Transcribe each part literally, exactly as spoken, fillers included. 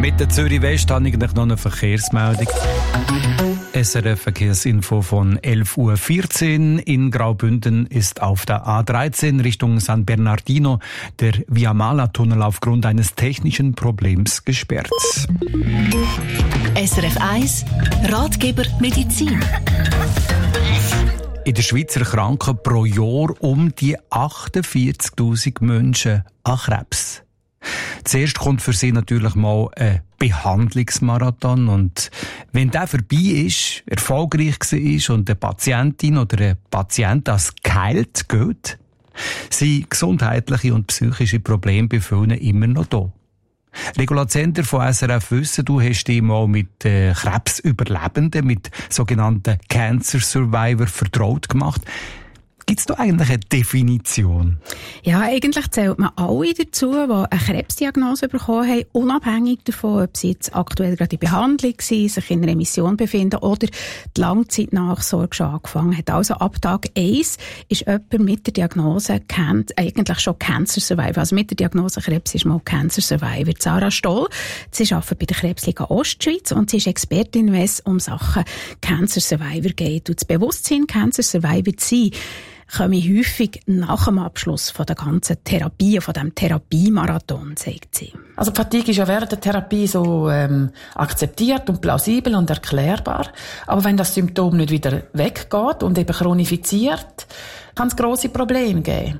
Mit der Zürich West habe ich noch eine Verkehrsmeldung. S R F Verkehrsinfo von elf Uhr vierzehn. In Graubünden ist auf der A dreizehn Richtung San Bernardino der Viamala-Tunnel aufgrund eines technischen Problems gesperrt. S R F eins Ratgeber Medizin. In der Schweiz erkranken pro Jahr um die achtundvierzigtausend Menschen an Krebs. Zuerst kommt für sie natürlich mal ein Behandlungsmarathon und wenn der vorbei ist, erfolgreich war und eine Patientin oder ein Patient als geheilt geht, sind gesundheitliche und psychische Probleme bei vielen immer noch da. Regula Zender von S R F wissen, du hast dich mal mit äh, Krebsüberlebenden, mit sogenannten Cancer Survivor vertraut gemacht. Gibt es da eigentlich eine Definition? Ja, eigentlich zählt man alle dazu, die eine Krebsdiagnose bekommen haben, unabhängig davon, ob sie jetzt aktuell gerade in Behandlung sind, sich in Remission befinden oder die Langzeitnachsorge schon angefangen hat. Also ab Tag eins ist jemand mit der Diagnose can- eigentlich schon Cancer Survivor. Also mit der Diagnose Krebs ist mal Cancer Survivor. Sarah Stoll, sie arbeitet bei der Krebsliga Ostschweiz und sie ist Expertin, wenn es um Sachen Cancer Survivor geht. Und das Bewusstsein, Cancer Survivor zu sein, komme häufig nach dem Abschluss von der ganzen Therapie, von dem Therapiemarathon, sagt sie. Also die Fatigue ist ja während der Therapie so ähm, akzeptiert und plausibel und erklärbar. Aber wenn das Symptom nicht wieder weggeht und eben chronifiziert, kann es grosse Probleme geben.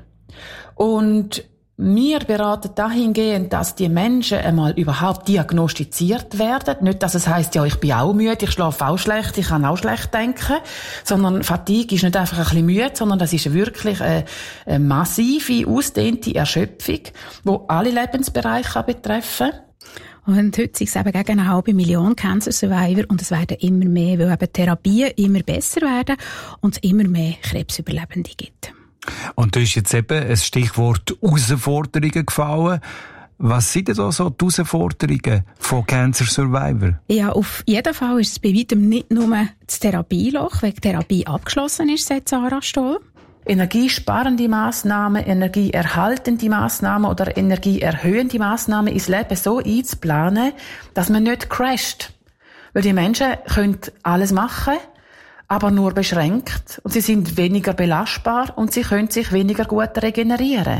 Und wir beraten dahingehend, dass die Menschen einmal überhaupt diagnostiziert werden. Nicht, dass es heisst, ja, ich bin auch müde, ich schlafe auch schlecht, ich kann auch schlecht denken. Sondern Fatigue ist nicht einfach ein bisschen müde, sondern das ist wirklich eine, eine massive, ausdehnte Erschöpfung, die alle Lebensbereiche betreffen kann. Und heute sind es eben gegen eine halbe Million Cancer Survivor und es werden immer mehr, weil eben Therapien immer besser werden und es immer mehr Krebsüberlebende gibt. Und da ist jetzt eben ein Stichwort Herausforderungen gefallen. Was sind denn da so die Herausforderungen von Cancer Survivor? Ja, auf jeden Fall ist es bei weitem nicht nur das Therapieloch, weil die Therapie abgeschlossen ist, sagt Sarah Stoll. Energiesparende Massnahmen, energieerhaltende Massnahmen oder energieerhöhende Massnahmen ins Leben so einzuplanen, dass man nicht crasht. Weil die Menschen können alles machen, aber nur beschränkt. Und sie sind weniger belastbar und sie können sich weniger gut regenerieren.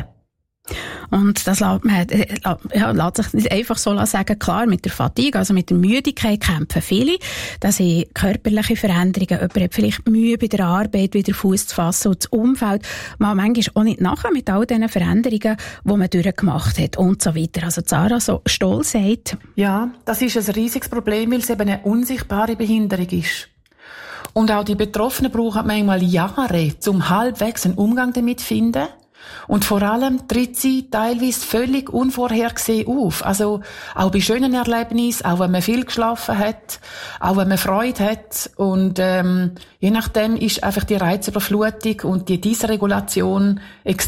Und das lässt, man, ja, lässt sich nicht einfach so sagen. Klar, mit der Fatigue, also mit der Müdigkeit kämpfen viele. Das sind körperliche Veränderungen. Jemand hat vielleicht Mühe bei der Arbeit, wieder Fuß zu fassen und das Umfeld mal manchmal auch nicht nachher mit all diesen Veränderungen, die man durchgemacht hat und so weiter. Also Sarah so stolz sagt. Ja, das ist ein riesiges Problem, weil es eben eine unsichtbare Behinderung ist. Und auch die Betroffenen brauchen manchmal Jahre, um halbwegs einen Umgang damit zu finden. Und vor allem tritt sie teilweise völlig unvorhergesehen auf. Also auch bei schönen Erlebnissen, auch wenn man viel geschlafen hat, auch wenn man Freude hat. Und ähm, je nachdem ist einfach die Reizüberflutung und die Dysregulation extrem.